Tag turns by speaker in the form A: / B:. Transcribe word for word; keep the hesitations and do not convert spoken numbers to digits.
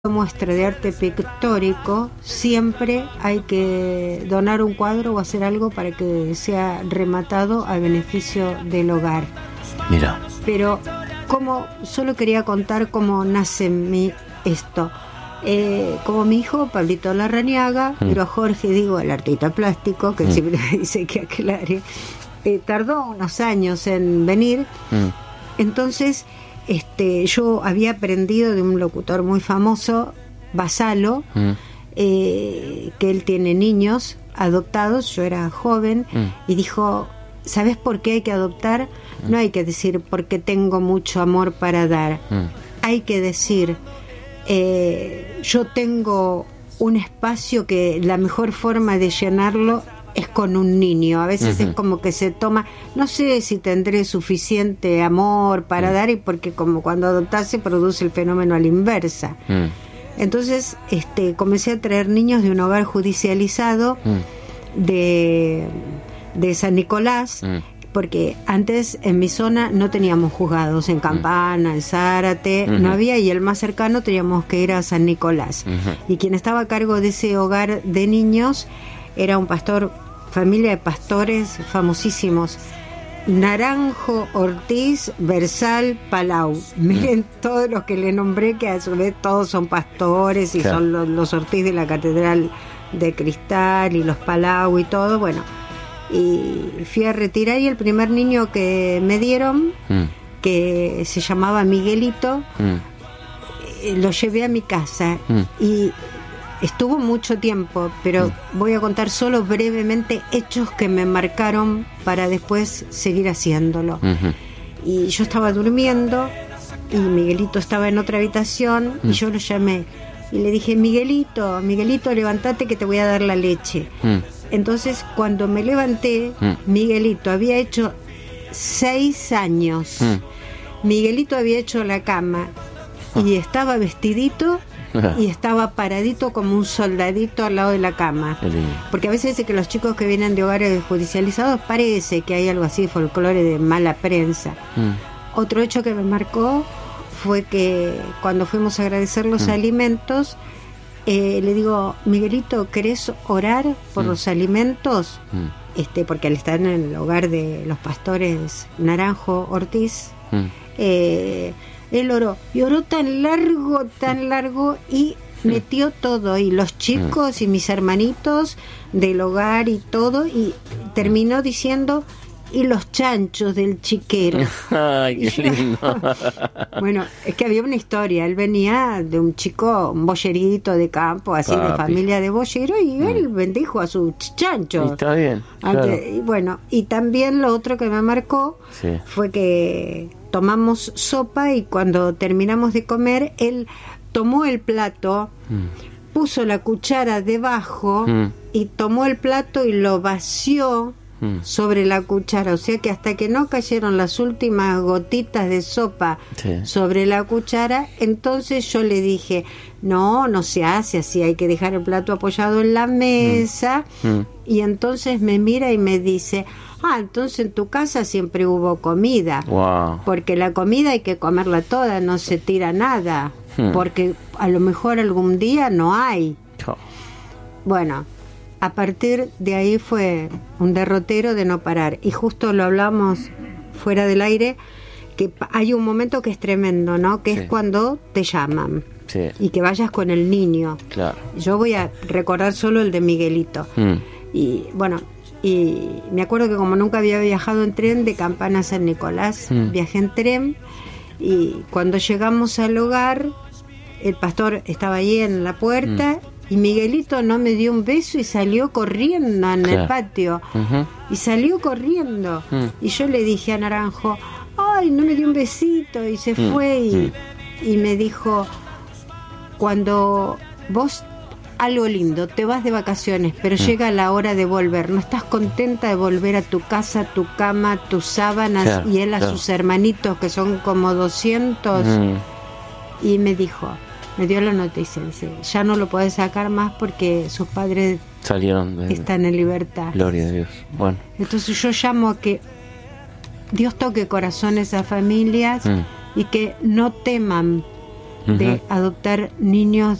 A: muestra de arte pictórico, siempre hay que donar un cuadro o hacer algo para que sea rematado a beneficio del hogar.
B: Mira.
A: Pero como solo quería contar cómo nace mi esto. Eh, como mi hijo, Pablito Larrañaga, mm. pero Jorge, digo, el artista plástico, que mm. siempre me dice que aclare, eh, tardó unos años en venir. Mm. Entonces, este, yo había aprendido de un locutor muy famoso, Basalo, mm. eh, que él tiene niños adoptados, yo era joven, mm. y dijo, ¿sabes por qué hay que adoptar? Mm. No hay que decir porque tengo mucho amor para dar, mm. hay que decir, eh, yo tengo un espacio que la mejor forma de llenarlo es con un niño. A veces uh-huh. es como que se toma, no sé si tendré suficiente amor para uh-huh. dar, y porque como cuando adoptás se produce el fenómeno a la inversa. Uh-huh. Entonces este comencé a traer niños de un hogar judicializado uh-huh. de, de San Nicolás, uh-huh. porque antes en mi zona no teníamos juzgados, en Campana, uh-huh. en Zárate, uh-huh. no había, y el más cercano teníamos que ir a San Nicolás. Uh-huh. Y quien estaba a cargo de ese hogar de niños era un pastor, familia de pastores famosísimos, Naranjo, Ortiz, Bersal, Palau. Miren mm. todos los que le nombré, que a su vez todos son pastores, y claro. son los, los Ortiz de la Catedral de Cristal y los Palau y todo. Bueno, y fui a retirar, y el primer niño que me dieron, mm. que se llamaba Miguelito, mm. lo llevé a mi casa mm. y estuvo mucho tiempo, pero mm. voy a contar solo brevemente hechos que me marcaron para después seguir haciéndolo. Uh-huh. Y yo estaba durmiendo y Miguelito estaba en otra habitación mm. y yo lo llamé y le dije, Miguelito, Miguelito, levántate que te voy a dar la leche. Mm. Entonces, cuando me levanté, mm. Miguelito había hecho seis años. Mm. Miguelito había hecho la cama oh. y estaba vestidito y estaba paradito como un soldadito al lado de la cama. Porque a veces dice que los chicos que vienen de hogares judicializados parece que hay algo así, folclore de mala prensa. Mm. Otro hecho que me marcó fue que cuando fuimos a agradecer los mm. alimentos, eh, le digo, Miguelito, ¿querés orar por mm. los alimentos? Mm. Este, porque al estar en el hogar de los pastores Naranjo, Ortiz, mm. eh, él oró, y oró tan largo, tan largo, y metió todo, y los chicos y mis hermanitos del hogar y todo, y terminó diciendo, y los chanchos del chiquero.
B: Ay, qué lindo.
A: Bueno, es que había una historia, él venía de un chico, un bollerito de campo, así Papi. de familia de bollero, y mm. él bendijo a su chancho.
B: Y está bien,
A: Aunque,
B: claro.
A: y bueno, y también lo otro que me marcó sí. fue que tomamos sopa, y cuando terminamos de comer, él tomó el plato, mm. puso la cuchara debajo mm. y tomó el plato y lo vació mm. sobre la cuchara. O sea que hasta que no cayeron las últimas gotitas de sopa sí. sobre la cuchara, entonces yo le dije, no, no se hace así, hay que dejar el plato apoyado en la mesa. Mm. Mm. Y entonces me mira y me dice, ah, entonces en tu casa siempre hubo comida. Wow. Porque la comida hay que comerla toda, no se tira nada. Hmm. Porque a lo mejor algún día no hay. Oh. Bueno, a partir de ahí fue un derrotero de no parar. Y justo lo hablamos fuera del aire, que hay un momento que es tremendo, ¿no? Que sí. es cuando te llaman. Sí. Y que vayas con el niño. Claro. Yo voy a recordar solo el de Miguelito. Hmm. Y bueno, y me acuerdo que como nunca había viajado en tren, de Campana a San Nicolás, mm. viajé en tren, y cuando llegamos al hogar, el pastor estaba ahí en la puerta, mm. y Miguelito no me dio un beso y salió corriendo en claro. el patio. Uh-huh. Y salió corriendo. Mm. Y yo le dije a Naranjo, ay, no me dio un besito, y se mm. fue, y, mm. y me dijo, cuando vos, algo lindo, te vas de vacaciones, pero mm. llega la hora de volver, no estás contenta de volver a tu casa, tu cama, tus sábanas, claro, y él a claro. sus hermanitos, que son como doscientos, mm. y me dijo, me dio la noticia, dice, ya no lo podés sacar más porque sus padres
B: salieron de,
A: están en libertad.
B: Gloria a Dios. Bueno.
A: Entonces yo llamo a que Dios toque corazones a familias mm. y que no teman de adoptar niños